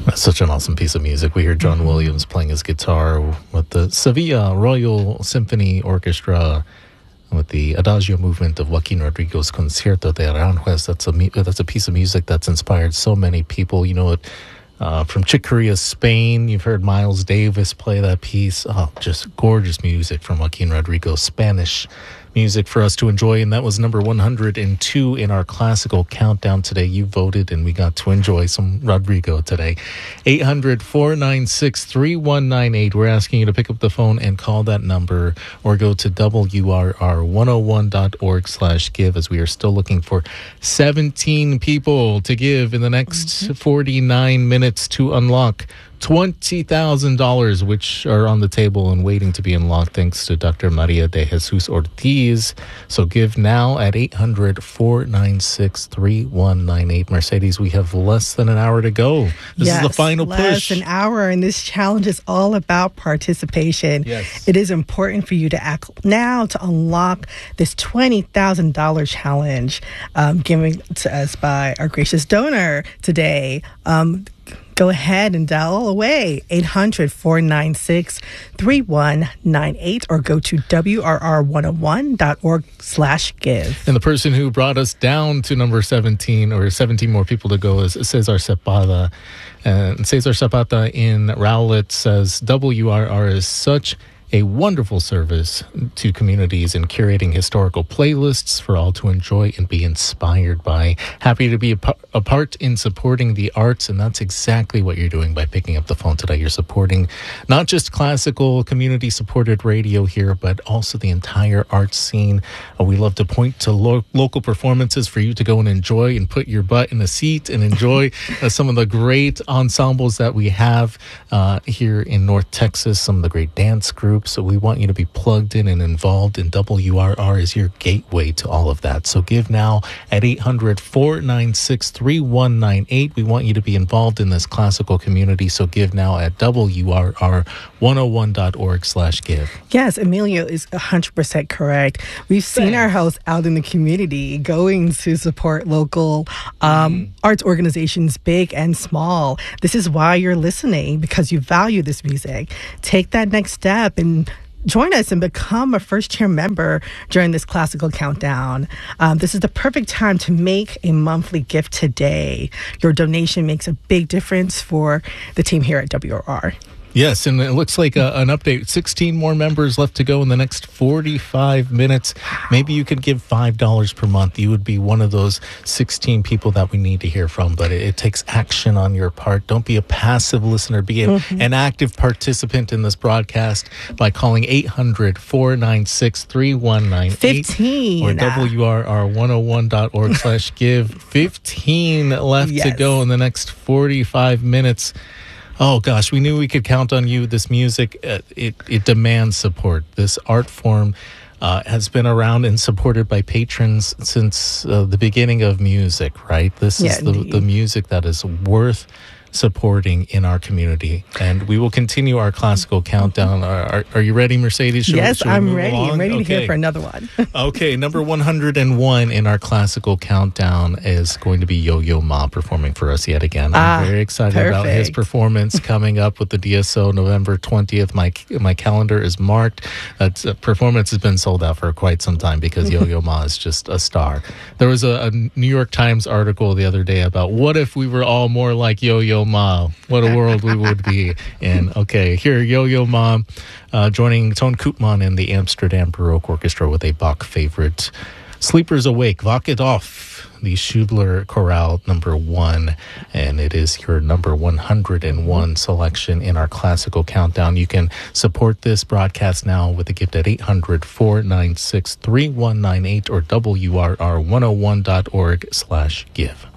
That's such an awesome piece of music. We hear John Williams playing his guitar with the Sevilla Royal Symphony Orchestra, with the Adagio movement of Joaquin Rodrigo's Concierto de Aranjuez. That's a piece of music that's inspired so many people. You know, from Chick Corea, Spain, you've heard Miles Davis play that piece. Oh, just gorgeous music from Joaquin Rodrigo, Spanish music for us to enjoy. And that was number 102 in our classical countdown today. You voted and we got to enjoy some Rodrigo today. 800-496-3198. We're asking you to pick up the phone and call that number, or go to WRR101.org/give, as we are still looking for 17 people to give in the next 49 minutes to unlock $20,000, which are on the table and waiting to be unlocked thanks to Dr. Maria de Jesus Ortiz. So give now at 800-496-3198. Mercedes, we have less than an hour to go. This is the final push. Less an hour, and this challenge is all about participation. Yes. It is important for you to act now to unlock this $20,000 challenge given to us by our gracious donor today. Go ahead and dial away 800-496-3198, or go to WRR101.org/give. And the person who brought us down to number 17, or 17 more people to go, is Cesar Zapata. And Cesar Zapata in Rowlett says, WRR is such a wonderful service to communities in curating historical playlists for all to enjoy and be inspired by. Happy to be a part in supporting the arts, and that's exactly what you're doing by picking up the phone today. You're supporting not just classical community-supported radio here, but also the entire arts scene. We love to point to local performances for you to go and enjoy and put your butt in a seat and enjoy some of the great ensembles that we have here in North Texas, some of the great dance groups. So we want you to be plugged in and involved, and WRR is your gateway to all of that. So give now at 800-496-3198. We want you to be involved in this classical community. So give now at WRR101.org/give. Yes, Emilio is 100% correct. We've seen our hosts out in the community going to support local arts organizations, big and small. This is why you're listening, because you value this music. Take that next step and join us and become a first-year member during this classical countdown. This is the perfect time to make a monthly gift today. Your donation makes a big difference for the team here at WRR. Yes, and it looks like an update. 16 more members left to go in the next 45 minutes. Maybe you could give $5 per month. You would be one of those 16 people that we need to hear from. But it takes action on your part. Don't be a passive listener. Be an active participant in this broadcast by calling 800-496-3198. 15. Or WRR101.org/give. 15 left to go in the next 45 minutes. Oh, gosh, we knew we could count on you. This music, it demands support. This art form has been around and supported by patrons since the beginning of music, right? This is the music that is worth supporting in our community. And we will continue our classical countdown. Are you ready, Mercedes? Yes, I'm ready. I'm ready to hear for another one. Okay, number 101 in our classical countdown is going to be Yo-Yo Ma performing for us yet again. I'm very excited about his performance coming up with the DSO November 20th. My calendar is marked. That performance has been sold out for quite some time because Yo-Yo Ma is just a star. There was a New York Times article the other day about what if we were all more like Yo-Yo Ma, what a world we would be in. Okay, here Yo-Yo Ma joining Toon Koopman and the Amsterdam Baroque Orchestra with a Bach favorite, Sleepers Awake, Wacht it off, the Schubler Chorale number 1, and it is your number 101 selection in our classical countdown. You can support this broadcast now with a gift at 800-496-3198 or WRR101.org/give.